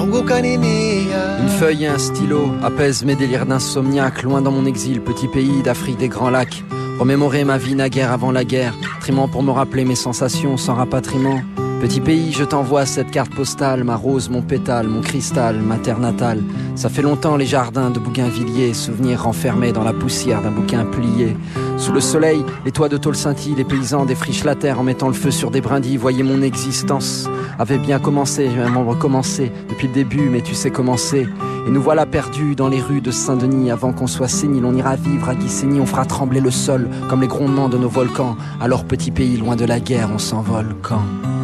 Une feuille et un stylo apaisent mes délires d'insomniaque. Loin dans mon exil, petit pays d'Afrique des grands lacs. Remémorer ma vie naguère avant la guerre, trimant pour me rappeler mes sensations sans rapatriement. Petit pays, je t'envoie cette carte postale, ma rose, mon pétale, mon cristal, ma terre natale. Ça fait longtemps les jardins de Bougainvilliers, souvenirs renfermés dans la poussière d'un bouquin plié. Sous le soleil, les toits de tôle scintillent, les paysans défrichent la terre en mettant le feu sur des brindilles. Voyez mon existence avait bien commencé, j'ai même recommencé depuis le début, mais tu sais comment c'est. Et nous voilà perdus dans les rues de Saint-Denis. Avant qu'on soit sénile, on ira vivre à Guissény. On fera trembler le sol comme les grondements de nos volcans. Alors petit pays, loin de la guerre, on s'envole quand